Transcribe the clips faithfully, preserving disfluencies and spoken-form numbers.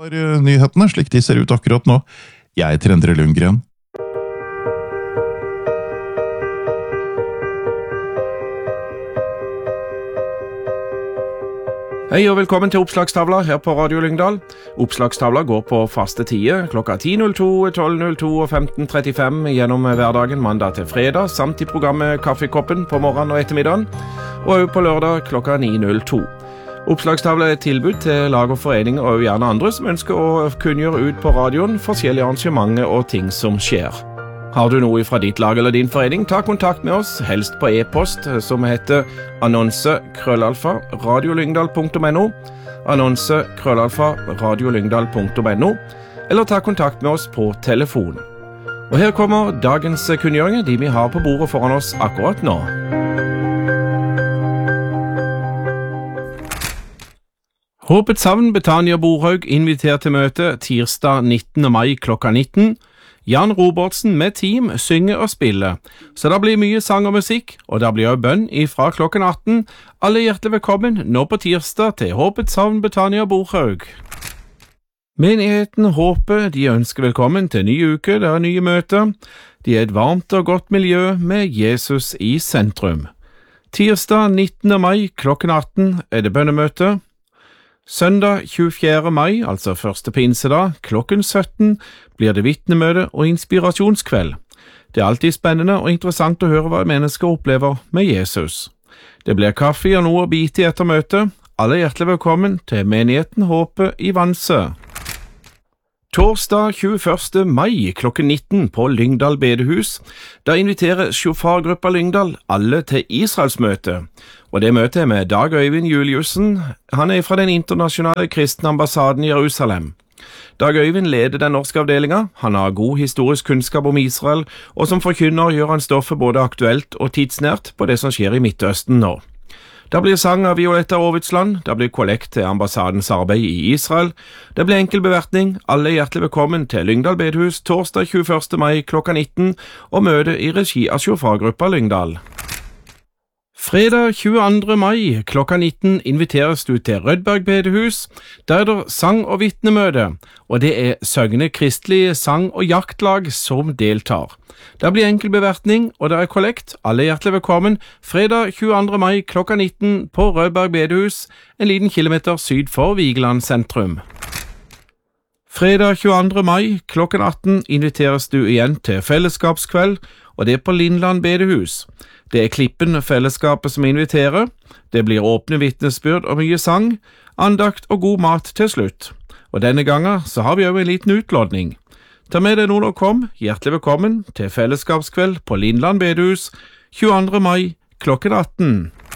Nyhetene, slik de ser ut akkurat nå. Jeg heter Endre Lundgren. Hei og velkommen til Oppslagstavla her på Radio Lyngdal. Oppslagstavla går på faste tider klokka ti null to, tolv null to og femten trettifem gjennom hverdagen mandag til fredag, samt i programmet Kaffekoppen på morgenen og ettermiddagen, og også på lørdag klokka ni null to. Oppslagstavla er et tilbud til lag og foreninger og gjerne andre som ønsker å kunngjøre ut på radioen forskjellige arrangementer og ting som skjer. Har du noe fra ditt lag eller din forening, ta kontakt med oss, helst på e-post som heter annonse krøllalfa radiolyngdal punktum no, annonse krøllalfa radiolyngdal punktum no, eller ta kontakt med oss på telefon. Og her kommer dagens kunngjøringer, de vi har på bordet foran oss akkurat nå. Håpets Havn Betania Borhaug inviterer til møte tirsdag nittende mai klokka nitten. Jan Robertsen med team synger og spiller, så det blir mye sang og musikk, og det blir også bønn ifra klokken atten. Alle hjertelig velkommen nå på tirsdag til Håpets Havn Betania Borhaug. Menigheten Håpet de ønsker velkommen til ny uke, det er nye møter. De er et varmt og godt miljø med Jesus i sentrum. Tirsdag nittende mai klokken atten er det bønnemøte. Søndag tjuefjerde mai, altså første pinsedag, klokken sytten, blir det vitnemøte og inspirasjonskveld. Det er alltid spennende og interessant å høre hva mennesker opplever med Jesus. Det blir kaffe og noe å bite i etter møtet. Alle hjertelig velkommen til menigheten Håpet i Vanse. Torsdag tjueførste mai klokken nitten på Lyngdal bedehus. Da inviterer sjofargruppa Lyngdal alle til Israelsmøte. Og det møtet er med Dag Øyvind Juliussen. Han er fra den internasjonale kristne ambassaden i Jerusalem. Dag Øyvind leder den norske avdelingen. Han har god historisk kunnskap om Israel, og som forkynner gjør han stoffet både aktuelt og tidsnært på det som skjer i Midtøsten nå. Det blir sang av Violetta Aavitsland, det blir kollekt til ambassadens arbeid i Israel, det blir enkel bevertning. Alle hjertelig velkommen til Lyngdal bedehus torsdag tjueførste mai klokka nitten, og møte i regi av sjofargruppa Lyngdal. Fredag tjueandre mai klokka nitten inviteres du til Rødberg bedehus. Der er det sang- og vitnemøte, og det er Søgne kristelige sang- og jaktlag som deltar. Det blir enkel bevertning, og det er kollekt. Alle hjertelig velkommen. Fredag tjueandre mai klokka nitten på Rødberg bedehus, en liten kilometer syd for Vigeland sentrum. Fredag tjueandre mai klokken atten inviteres du igjen til fellesskapskveld, og det er på Lindland bedehus. Det er Klippen fellesskapet som inviterer. Det blir åpne vitnesbyrd og mye sang, andakt og god mat til slutt. Og denne gangen så har vi også en liten utlodning. Ta med deg noen og kom, hjertelig velkommen til fellesskapskveld på Lindland bedehus tjueandre mai klokken atten.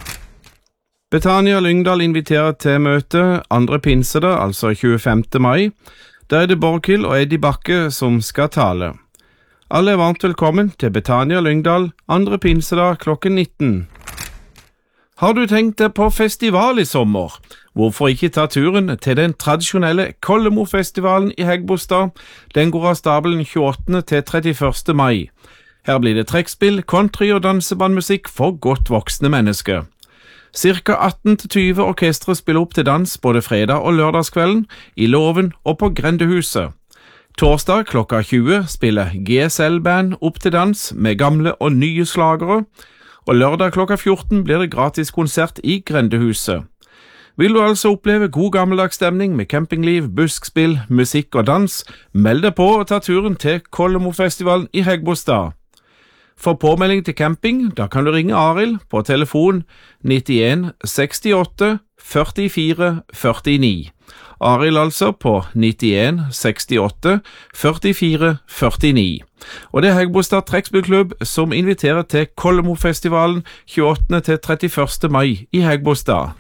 Betania Lyngdal inviterer til møte andre pinsedag, altså tjuefemte mai. Der er det Borghild og Eddie Bakke som skal tale. Alle er varmt velkommen til Betania Lyngdal andre pinsedag klokken nitten. Har du tenkt deg på festival i sommer? Hvorfor ikke ta turen til den tradisjonelle Kollemo-festivalen i Hægebostad? Den går av stabelen tjueåttende til trettiførste mai. Her blir det trekkspill, country og dansebandmusikk for godt voksne mennesker. Cirka atten til tyve orkestre spiller opp til dans både fredag og lørdagskvelden, i Låven og på Grendehuset. Torsdag klokka tjue spiller G S L-band opp til dans med gamle og nye slagere, og lørdag klokka fjorten blir det gratis konsert i Grendehuset. Vil du altså oppleve god gammeldagsstemning med campingliv, buskspill, musikk og dans, meld deg på og ta turen til Kollemo-festivalen i Hægebostad. For påmelding til camping, da kan du ringe Arild på telefon nittien sekstiåtte førtifire førtini. Arild altså på nittien sekstiåtte førtifire førtini. Og det er Hægebostad trekkspillklubb som inviterer til Kollemo-festivalen tjueåttende til trettiførste mai i Hægebostad.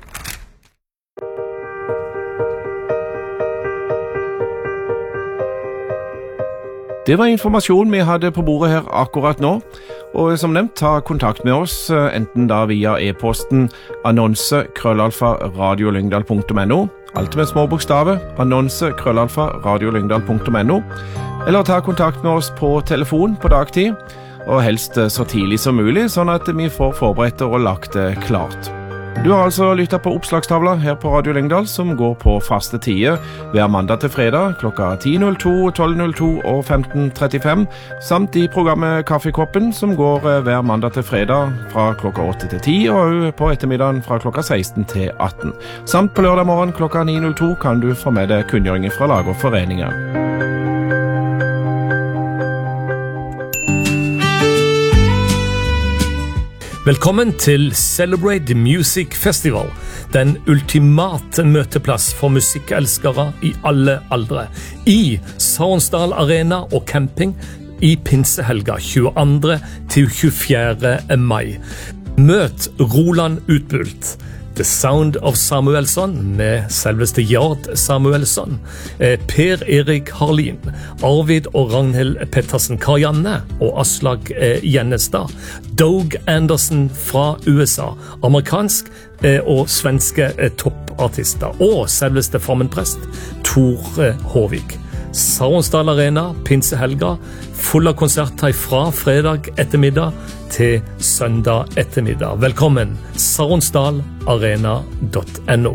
Det var informasjon vi hadde på bordet her akkurat nå, og som nevnt, ta kontakt med oss, enten da via e-posten annonse krøllalfa radiolyngdal punktum no, alt med små bokstaver, annonse krøllalfa radiolyngdal punktum no, eller ta kontakt med oss på telefon på dagtid, og helst så tidlig som mulig, sånn at vi får forberedt og lagt det klart. Du har altså lyttet på oppslagstavla her på Radio Lyngdal, som går på faste tider hver mandag til fredag klokka ti null to, tolv null to og femten trettifem, samt i programmet Kaffekoppen, som går hver mandag til fredag fra klokka åtte til ti, og også på ettermiddagen fra klokka seksten til atten. Samt på lørdag morgen klokka ni null to kan du få med deg kunngjøringer fra lag og foreninger. Velkommen til Celebrate the Music Festival, den ultimate møteplass for musikkelskere i alle aldre, i Saronsdal Arena og camping i pinsehelga tjueandre til tjuefjerde mai. Møt Roland Utbult, The Sound of Samuelsson med selveste Jard Samuelsson, Per Erik Harlin, Arvid og Ragnhild Pettersen Karianne og Aslag Gjennestad, Doug Anderson fra U S A, amerikansk og svenske toppartister, og selveste formenprest Tor Håvik. Saronsdal Arena, pinsehelga, full av konserter fra fredag ettermiddag til søndag ettermiddag. Velkommen, saronsdalarena punktum no.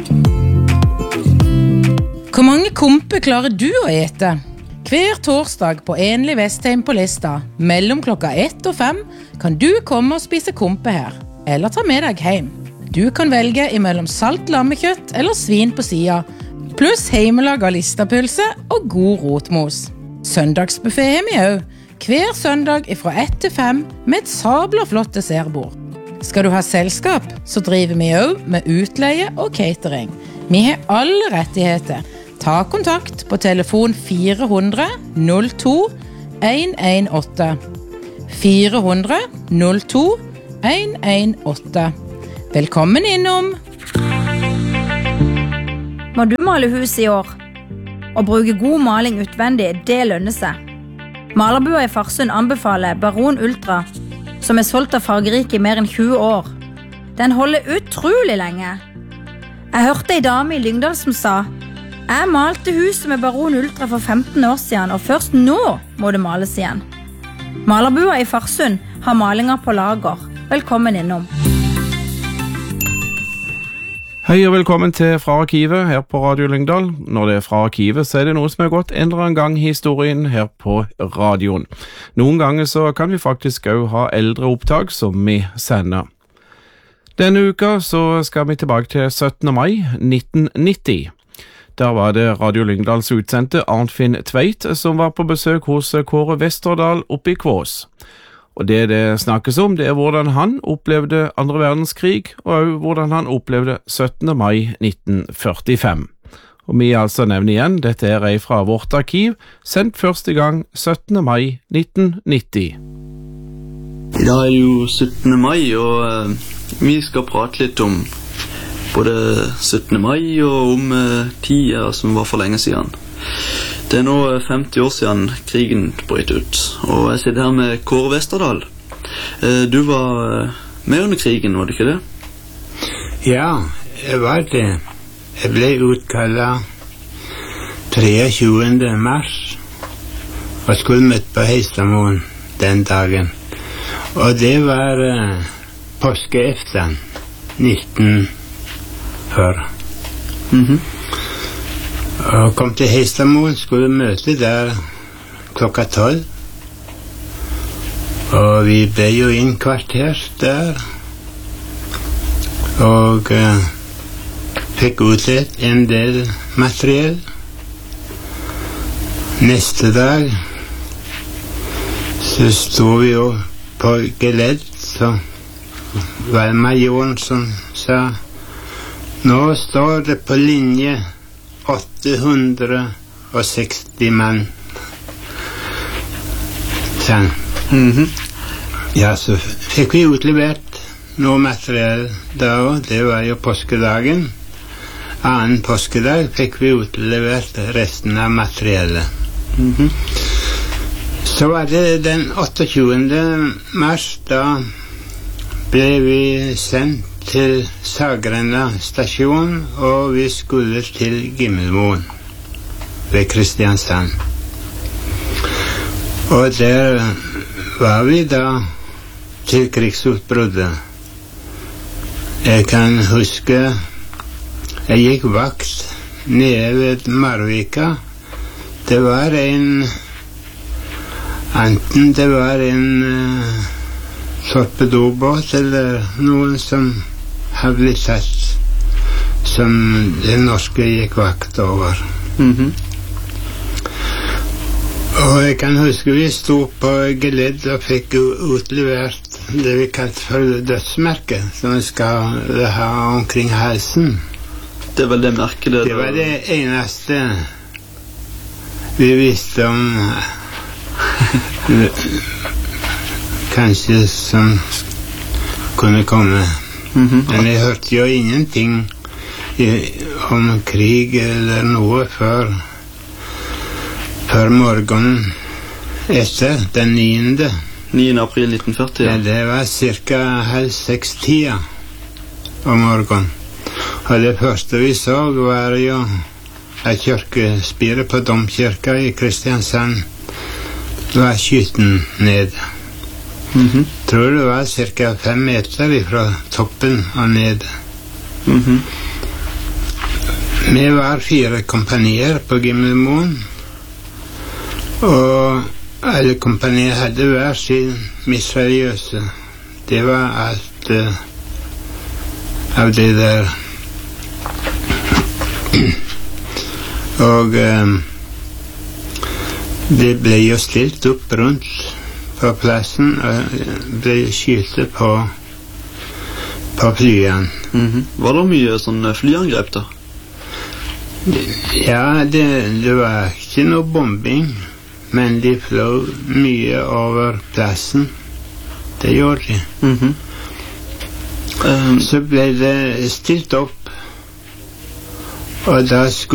Hvor mange kompe klarer du å ete? Hver torsdag på Enlig Vestheim på Lista, mellom klokka ett og fem, kan du komme og spise kompe her, eller ta med deg hjem. Du kan velge imellom salt lammekjøtt eller svin på sida, pluss heimelaga listapølse og god rotmos. Søndagsbuffé er vi også, hver søndag fra ett til fem med et sabla flott dessertbord. Skal du ha selskap, så driver vi også med utleie og catering. Vi har alle rettigheter. Ta kontakt på telefon fire hundre null to en en åtte. fire hundre null to en en åtte. Velkommen innom! Må du male hus i år? Å bruke god maling utvendig, det lønner seg. Malerbua i Farsund anbefaler Baron Ultra, som er solgt av Fargerike i mer enn tjue år. Den holder utrolig lenge. Jeg hørte en dame i Lyngdal som sa: Jeg malte huset med Baron Ultra for femten år siden, og først nå må det males igjen. Malerbua i Farsund har malinger på lager. Velkommen innom. Hei og velkommen til Fra Arkivet her på Radio Lyngdal. Når det er Fra Arkivet, så er det noe som er gått en eller annen gang i historien her på radioen. Noen ganger så kan vi faktisk også ha eldre opptak som vi sender. Denne uka så skal vi tilbake til syttende mai nitten nitti. Der var det Radio Lyngdals utsendte Arnfinn Tveit som var på besøk hos Kåre Westerdal oppe i Kvås. Og det det snakkes om, det er hvordan han opplevde andre verdenskrig, og også hvordan han opplevde syttende mai nitten førtifem. Og vi altså nevner igjen, dette er ei fra vårt arkiv, sendt første gang syttende mai nitten nitti. I dag er det jo syttende mai, og uh, vi skal prate litt om både syttende mai og om uh, tida som var for lenge siden. Det er nå femti år siden krigen brøt ut, og jeg sitter her med Kåre Westerdal. Du var med under krigen, var det ikke det? Ja, jeg var det. Jeg ble utkallet treogtjuende mars, og skulle møte på Heistamoen den dagen. Og det var uh, påskeeftan nitten fyrre. Mhm. Og kom til Heistamoen, skulle møte der klokka tolv. Og vi ble jo innkvartert der. Og uh, fikk utdelt en del materiell. Neste dag så stod vi jo på geledd, så var det majoren som sa: Nå står det på linje åtte hundre og seksti mann. Sånn. Mm-hmm. Ja, så fikk vi utlevert noe materiell da også. Det var jo påskedagen. Annen påskedag fikk vi utlevert resten av materiellet. Mm-hmm. Så var det den otteogtjuende mars, da ble vi sendt til Sagrenda stasjon, og vi skulle til Gimmelmoen ved Kristiansand. Og der var vi da til krigsutbruddet. Jeg kan huske jeg gikk vakt nede ved Marvika. Det var en enten det var en uh, torpedobåt eller noen som hadde blitt sett som den norske gikk vakt over. Mhm. Og jeg kan huske vi stod på geledd og fikk utlevert det vi kalte for dødsmerket, som vi skal ha omkring halsen. Det er vel det merket det... Det var det eneste vi visste om kanskje som kunne komme. Mhm. Men jeg hørte jo ingenting i, om krig eller noe før før morgenen etter den niende. niende april nitten førti, Ja, ja. det var cirka halv seks tida om morgenen. Og det første vi så var jo et kirkespire på domkirka i Kristiansand. Det var skyten ned. Mhm. Tror det var cirka fem meter fra toppen og ned. Mhm. Vi var fire kompanier på Gimmelmoen, og alle kompanier hadde hver sin mitraljøse. Det var alt uh, av det der. Og um, det ble jo stilt opp rundt på plassen og ble skytet på på flyene. Mhm. Var det mye sånn flyangrep da? Ja, det, det var ikke noe bombing, men de fløy mye over plassen. Det gjorde de. Mhm. Um, Så ble det stilt opp, og da skulle